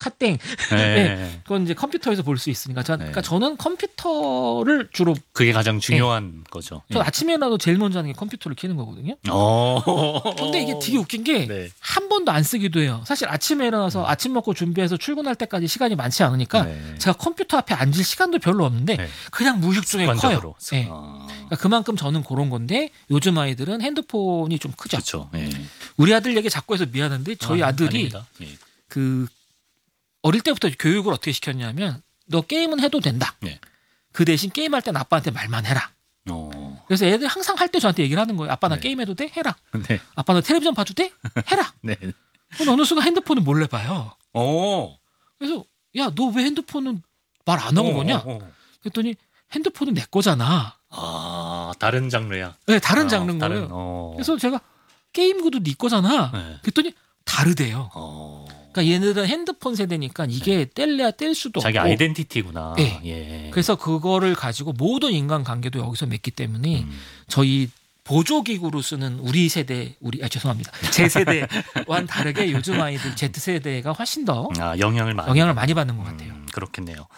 팥땡. 네. 그건 이제 컴퓨터에서 볼 수 있으니까. 그러니까 저는 컴퓨터를 주로 그게 가장 중요한 거죠. 저 아침에 일어나도 제일 먼저 하는 게 컴퓨터를 켜는 거거든요. 근데 이게 되게 웃긴 게 한 번도 안 쓰기도 해요. 사실 아침에 일어나서 아침 먹고 준비해서 출근할 때까지 시간이 많지 않으니까 제가 컴퓨터 앞에 앉을 시간도 별로 없는데 그냥 무의식중에 커요. 그러니까 그만큼 저는 그런 건데 요즘 아이들은 핸드폰이 좀 크죠. 그렇죠. 우리 아들 얘기 자꾸 해서 미안한데 저희 아들이 그 어릴 때부터 교육을 어떻게 시켰냐면 너 게임은 해도 된다. 그 대신 게임할 땐 아빠한테 말만 해라. 그래서 애들 항상 할 때 저한테 얘기를 하는 거예요. 아빠 나 게임해도 돼? 해라. 아빠 나 텔레비전 봐도 돼? 해라. 그럼 어느 순간 핸드폰을 몰래 봐요. 그래서 야, 너 왜 핸드폰은 말 안 하고 보냐? 그랬더니 핸드폰은 내 거잖아. 다른 장르야. 네, 다른 장르인 거예요. 그래서 제가 게임구도 네 거잖아. 그랬더니 다르대요. 그러니까 얘네들은 핸드폰 세대니까 이게 뗄래야 뗄 수도 자기 없고. 아이덴티티구나. 그래서 그거를 가지고 모든 인간관계도 여기서 맺기 때문에 저희 보조기구로 쓰는 우리 세대, 죄송합니다. 제 세대와는 다르게 요즘 아이들 Z세대가 훨씬 더 영향을 많이 받는 것 같아요. 그렇겠네요.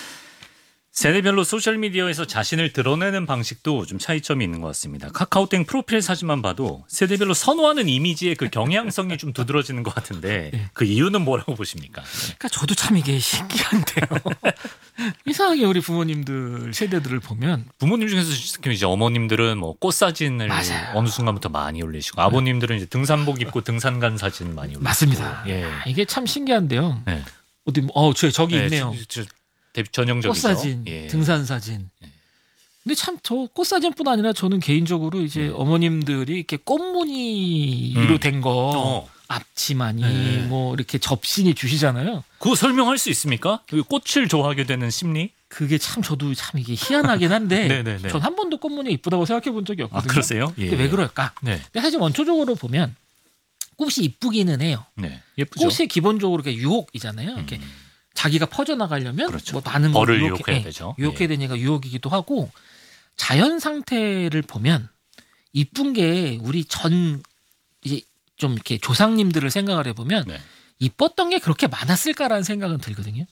세대별로 소셜미디어에서 자신을 드러내는 방식도 좀 차이점이 있는 것 같습니다. 카카오땡 프로필 사진만 봐도 세대별로 선호하는 이미지의 그 경향성이 좀 두드러지는 것 같은데 그 이유는 뭐라고 보십니까? 그러니까 저도 참 이게 신기한데요. 이상하게 우리 부모님들 세대들을 보면 부모님 중에서 이제 어머님들은 뭐 꽃 사진을 어느 순간부터 많이 올리시고 아버님들은 이제 등산복 입고 등산 간 사진 많이 올리시고 맞습니다. 이게 참 신기한데요. 어디 저기 있네요. 전형적이죠. 꽃사진, 등산사진. 근데 참 저 꽃사진뿐 아니라 저는 개인적으로 이제 어머님들이 이렇게 꽃무늬로 된 거 앞치마니 뭐 이렇게 접신이 주시잖아요. 그거 설명할 수 있습니까? 꽃을 좋아하게 되는 심리? 그게 참 저도 참 이게 희한하긴 한데 전 한 번도 꽃무늬 이쁘다고 생각해 본 적이 없거든요. 그러세요? 근데 왜 그럴까? 근데 사실 원초적으로 보면 꽃이 이쁘기는 해요. 예쁘죠. 꽃이 기본적으로 유혹이잖아요. 이렇게 자기가 퍼져나가려면 그렇죠. 뭐 많은 벌을 유혹해야 되죠. 유혹해야 되니까 유혹이기도 하고 자연 상태를 보면 이쁜 게 우리 전 이제 좀 이렇게 조상님들을 생각을 해보면 이뻤던 게 그렇게 많았을까라는 생각은 들거든요.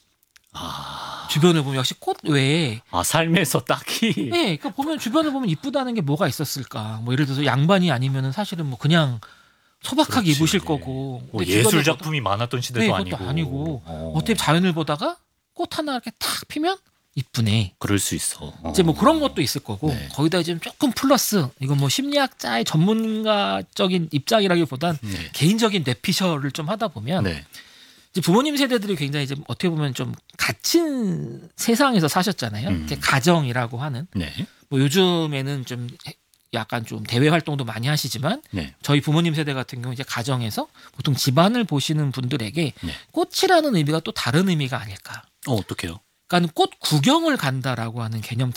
주변을 보면 역시 꽃 외에 삶에서 딱히 그러니까 보면 주변을 보면 이쁘다는 게 뭐가 있었을까? 뭐 예를 들어서 양반이 아니면은 사실은 뭐 그냥 소박하게 입으실 거고 예술 작품이 많았던 시대도 아니고 어떻게 자연을 보다가 꽃 하나 이렇게 탁 피면 이쁘네. 그럴 수 있어. 이제 뭐 그런 것도 있을 거고 거기다 이제 조금 플러스 이건 뭐 심리학자의 전문가적인 입장이라기보단 개인적인 뇌피셜을 좀 하다 보면 이제 부모님 세대들이 굉장히 이제 어떻게 보면 좀 갇힌 세상에서 사셨잖아요. 이제 가정이라고 하는 뭐 요즘에는 좀 약간 좀 대외 활동도 많이 하시지만 저희 부모님 세대 같은 경우 이제 가정에서 보통 집안을 보시는 분들에게 꽃이라는 의미가 또 다른 의미가 아닐까. 어떻게요? 그러니까 꽃 구경을 간다라고 하는 개념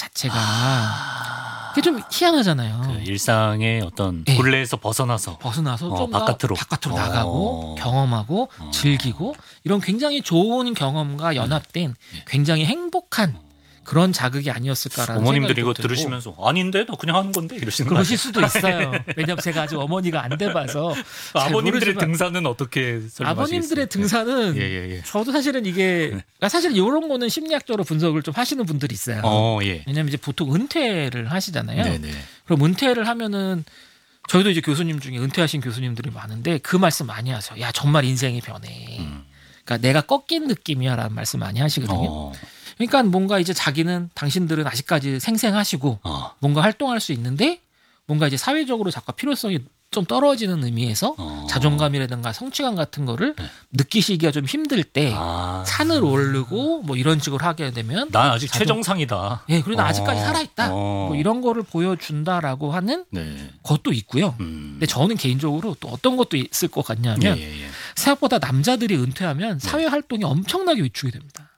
자체가 그게 좀 희한하잖아요. 그 일상의 어떤 굴레에서 벗어나서 좀 바깥으로 나가고 경험하고 즐기고 이런 굉장히 좋은 경험과 연합된 굉장히 행복한 그런 자극이 아니었을까라는 어머님들이 이거 들고. 들으시면서 아닌데 나 그냥 하는 건데 이러시는 거 그러실 수도 있어요. 왜냐하면 제가 아직 어머니가 안 돼봐서 아버님들의 등산은 어떻게 설명하시겠어요? 아버님들의 등산은 저도 사실은 이게 사실 이런 거는 심리학적으로 분석을 좀 하시는 분들이 있어요. 왜냐하면 이제 보통 은퇴를 하시잖아요. 그럼 은퇴를 하면은 저희도 이제 교수님 중에 은퇴하신 교수님들이 많은데 그 말씀 많이 하세요. 야 정말 인생이 변해. 그러니까 내가 꺾인 느낌이야라는 말씀 많이 하시거든요. 그러니까 뭔가 이제 자기는 당신들은 아직까지 생생하시고 뭔가 활동할 수 있는데 뭔가 이제 사회적으로 자꾸 필요성이 좀 떨어지는 의미에서 자존감이라든가 성취감 같은 거를 느끼시기가 좀 힘들 때 산을 오르고 뭐 이런 식으로 하게 되면 난 아직 최정상이다. 그리고 나 아직까지 살아있다. 뭐 이런 거를 보여준다라고 하는 것도 있고요. 근데 저는 개인적으로 또 어떤 것도 있을 것 같냐면 생각보다 남자들이 은퇴하면 사회 활동이 엄청나게 위축이 됩니다.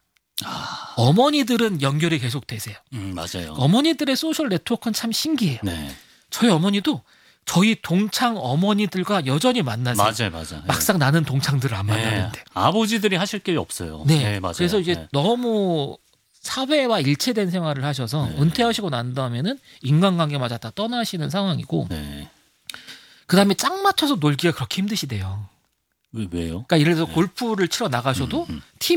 어머니들은 연결이 계속 되세요. 맞아요. 어머니들의 소셜 네트워크는 참 신기해요. 저희 어머니도 저희 동창 어머니들과 여전히 만나세요. 맞아요. 막상 나는 동창들을 안 만나는데. 아버지들이 하실 게 없어요. 맞아요. 그래서 이제 너무 사회와 일체된 생활을 하셔서 은퇴하시고 난 다음에는 인간관계마저 다 떠나시는 상황이고 그다음에 짝 맞춰서 놀기가 그렇게 힘드시대요. 왜요? 그러니까 예를 들어서 골프를 치러 나가셔도 팀